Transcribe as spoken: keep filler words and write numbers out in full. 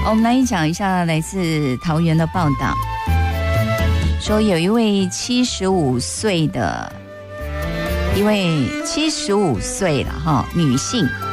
我们来讲一下来自桃园的报道，说有一位七十五岁的一位七十五岁了哈女性，